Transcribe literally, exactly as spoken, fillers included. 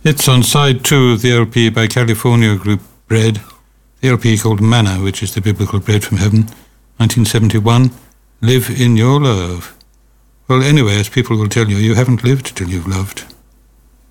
It's on side two of the L P by California Group Bread, the L P called Manna, which is the biblical bread from heaven, nineteen seventy-one, Live in Your Love. Well, anyway, as people will tell you, you haven't lived till you've loved.